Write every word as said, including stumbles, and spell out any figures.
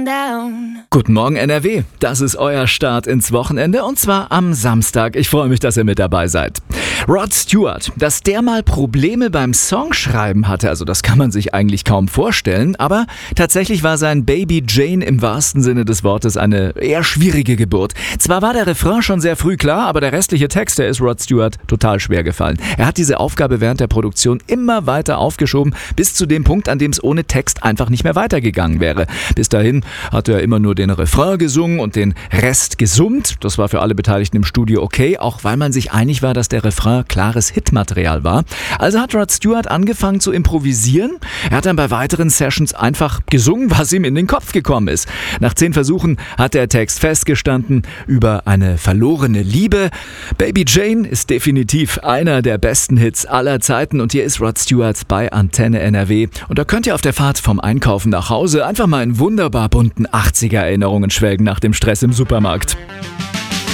down. Guten Morgen N R W, das ist euer Start ins Wochenende und zwar am Samstag. Ich freue mich, dass ihr mit dabei seid. Rod Stewart, dass der mal Probleme beim Songschreiben hatte, also das kann man sich eigentlich kaum vorstellen, aber tatsächlich war sein Baby Jane im wahrsten Sinne des Wortes eine eher schwierige Geburt. Zwar war der Refrain schon sehr früh klar, aber der restliche Text, der ist Rod Stewart total schwer gefallen. Er hat diese Aufgabe während der Produktion immer weiter aufgeschoben, bis zu dem Punkt, an dem es ohne Text einfach nicht mehr weitergegangen wäre. Bis dahin hat er immer nur den Refrain gesungen und den Rest gesummt. Das war für alle Beteiligten im Studio okay, auch weil man sich einig war, dass der Refrain klares Hitmaterial war. Also hat Rod Stewart angefangen zu improvisieren. Er hat dann bei weiteren Sessions einfach gesungen, was ihm in den Kopf gekommen ist. Nach zehn Versuchen hat der Text festgestanden über eine verlorene Liebe. Baby Jane ist definitiv einer der besten Hits aller Zeiten und hier ist Rod Stewart bei Antenne N R W. Und da könnt ihr auf der Fahrt vom Einkaufen nach Hause einfach mal in wunderbar bunten achtziger Erinnerungen schwelgen nach dem Stress im Supermarkt.